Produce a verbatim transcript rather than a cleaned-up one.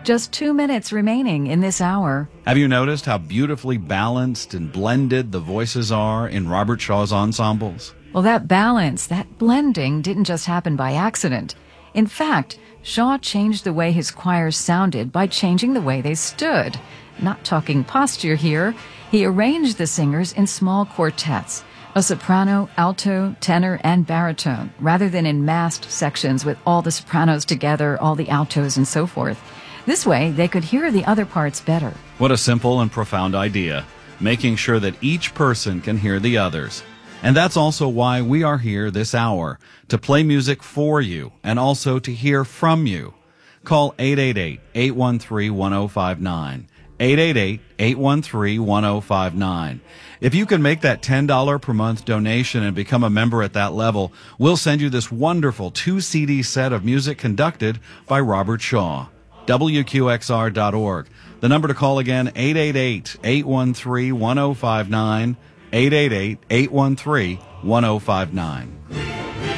Just two minutes remaining in this hour. Have you noticed how beautifully balanced and blended the voices are in Robert Shaw's ensembles? Well, that balance, that blending didn't just happen by accident. In fact, Shaw changed the way his choirs sounded by changing the way they stood. Not talking posture here. He arranged the singers in small quartets, a soprano, alto, tenor, and baritone, rather than in massed sections with all the sopranos together, all the altos, and so forth. This way, they could hear the other parts better. What a simple and profound idea, making sure that each person can hear the others. And that's also why we are here this hour, to play music for you and also to hear from you. Call eight eight eight, eight one three, one zero five nine, eight eight eight, eight one three, one zero five nine. If you can make that ten dollars per month donation and become a member at that level, we'll send you this wonderful two C D set of music conducted by Robert Shaw. W Q X R dot org. The number to call again, eight eight eight, eight one three, one zero five nine, eight eight eight, eight one three, one zero five nine.